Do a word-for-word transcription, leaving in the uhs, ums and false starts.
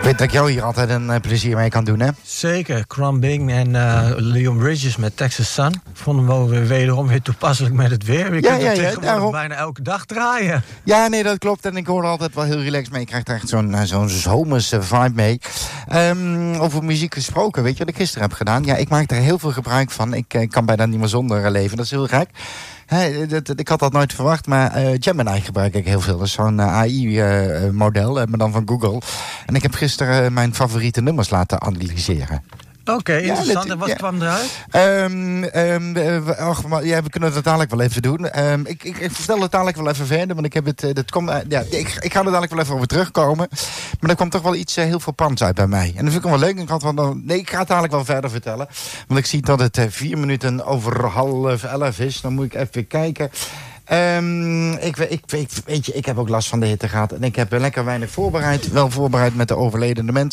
Ik weet dat ik jou hier altijd een uh, plezier mee kan doen, hè? Zeker. Crumbing en uh, Leon Bridges met Texas Sun. Vonden we wel weer wederom weer toepasselijk met het weer. Je ja, kunt ja, het ja, tegenwoordig daarom... bijna elke dag draaien. Ja, nee, dat klopt. En ik hoor er altijd wel heel relaxed mee. Ik krijg er echt zo'n, zo'n zomerse vibe mee. Um, over muziek gesproken, weet je wat ik gisteren heb gedaan? Ja, ik maak er heel veel gebruik van. Ik uh, kan bijna niet meer zonder uh, leven. Dat is heel gek. He, dat, dat, ik had dat nooit verwacht, maar uh, Gemini gebruik ik heel veel. Dat is zo'n uh, A I-model, uh, maar dan van Google. En ik heb gisteren uh, mijn favoriete nummers laten analyseren. Oké, okay, interessant. Ja, en wat ja. kwam eruit? Um, um, uh, och, maar, ja, we kunnen het dadelijk wel even doen. Um, ik, ik, ik vertel het dadelijk wel even verder, want ik heb het... Uh, dat komt, uh, ja, ik, ik ga er dadelijk wel even over terugkomen. Maar er kwam toch wel iets uh, heel frappants uit bij mij. En dat vind ik wel leuk. Ik, had wel, nee, ik ga het dadelijk wel verder vertellen. Want ik zie dat het uh, vier minuten over half elf is. Dan moet ik even kijken... Um, ik, ik, ik, weet je, ik heb ook last van de hitte gehad. En ik heb lekker weinig voorbereid. Wel voorbereid met de overledene mensen.